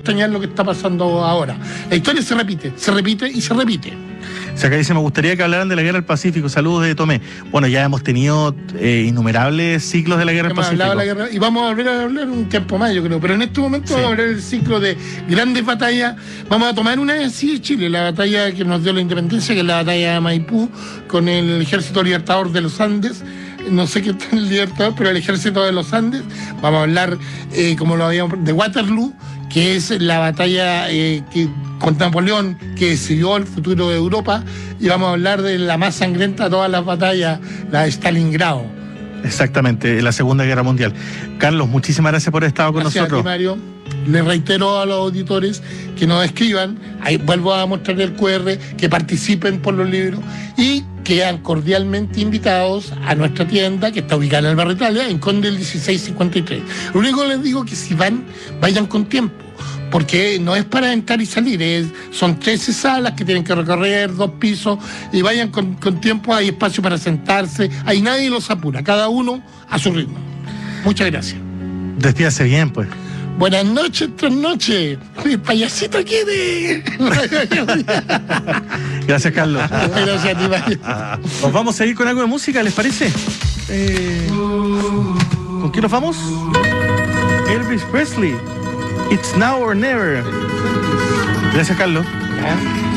extrañar lo que está pasando ahora. La historia se repite y se repite. O sea, acá dice, me gustaría que hablaran de la guerra del Pacífico. Saludos de Tomé. Bueno, ya hemos tenido innumerables ciclos de la guerra del Pacífico. Y vamos a volver a hablar un tiempo más, yo creo. Pero en este momento vamos a hablar del ciclo de grandes batallas. Vamos a tomar una así de Chile, la batalla que nos dio la independencia, que es la batalla de Maipú, con el Ejército Libertador de los Andes. No sé qué está en el Libertador, pero el Ejército de los Andes. Vamos a hablar, como lo habíamos, de Waterloo, que es la batalla con Napoleón que decidió el futuro de Europa, y vamos a hablar de la más sangrienta de todas las batallas, la de Stalingrado. Exactamente, la Segunda Guerra Mundial. Carlos, muchísimas gracias por haber estado con nosotros. A ti, Mario. Les reitero a los auditores que nos escriban, ahí vuelvo a mostrar el QR, que participen por los libros y quedan cordialmente invitados a nuestra tienda, que está ubicada en el barrio Italia, en Conde el 1653. Lo único que les digo es que si vayan con tiempo, porque no es para entrar y salir, son 13 salas que tienen que recorrer, 2 pisos, y vayan con tiempo, hay espacio para sentarse, ahí nadie los apura, cada uno a su ritmo. Muchas gracias. Despídase bien, pues. Buenas noches, trasnoche. El payasito quiere. Gracias, Carlos. Gracias a ti, Mario. Nos vamos a ir con algo de música, ¿les parece? ¿Con quién nos vamos? Elvis Presley. It's now or never. Gracias, Carlos.